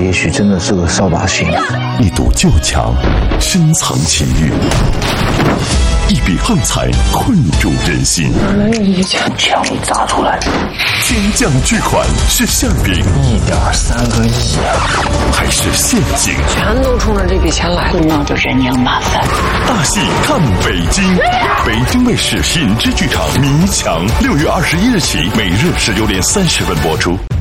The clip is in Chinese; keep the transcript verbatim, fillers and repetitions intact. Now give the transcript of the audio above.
也许真的是个扫把星。 一堵旧墙，深藏情欲；一笔横财，困住人心。 哪有一枪枪里砸出来的？ 天降巨款是馅饼， 一点三个亿啊！ 还是陷阱？ 全都冲着这笔钱来， 闹着人仰马翻。 大戏看北京，北京卫视品质剧场《迷墙》，六月二十一日起，每日十九点三十分播出。